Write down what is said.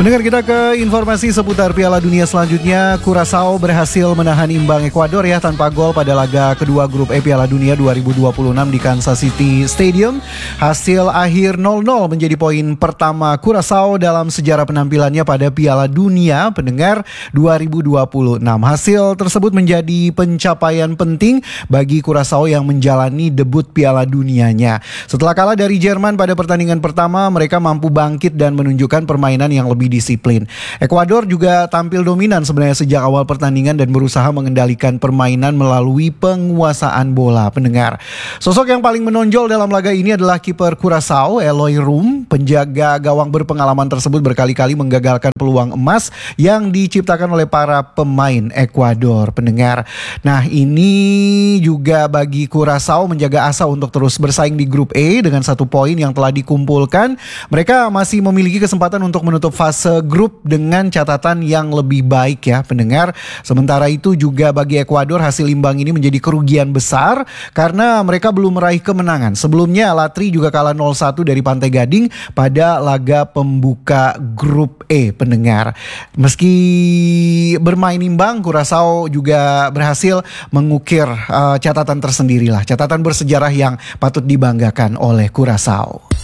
Mendengar kita ke informasi seputar Piala Dunia selanjutnya. Curaçao berhasil menahan imbang Ekuador ya tanpa gol pada laga kedua grup E Piala Dunia 2026 di Kansas City Stadium. Hasil akhir 0-0 menjadi poin pertama Curaçao dalam sejarah penampilannya pada Piala Dunia pendengar 2026. Hasil tersebut menjadi pencapaian penting bagi Curaçao yang menjalani debut Piala Dunianya. Setelah kalah dari Jerman pada pertandingan pertama, mereka mampu bangkit dan menunjukkan permainan yang lebih disiplin. Ekuador juga tampil dominan sebenarnya sejak awal pertandingan dan berusaha mengendalikan permainan melalui penguasaan bola pendengar. Sosok yang paling menonjol dalam laga ini adalah kiper Curaçao, Eloy Room. Penjaga gawang berpengalaman tersebut berkali-kali menggagalkan peluang emas yang diciptakan oleh para pemain Ekuador pendengar. Nah, ini juga bagi Curaçao menjaga asa untuk terus bersaing di grup E dengan 1 poin yang telah dikumpulkan. Mereka masih memiliki kesempatan untuk menutup fase grup dengan catatan yang lebih baik ya pendengar. Sementara itu juga bagi Ekuador hasil imbang ini menjadi kerugian besar karena mereka belum meraih kemenangan. Sebelumnya Latri juga kalah 0-1 dari Pantai Gading pada laga pembuka grup E pendengar. Meski bermain imbang, Curaçao juga berhasil mengukir catatan tersendiri lah. Catatan bersejarah yang patut dibanggakan oleh Curaçao.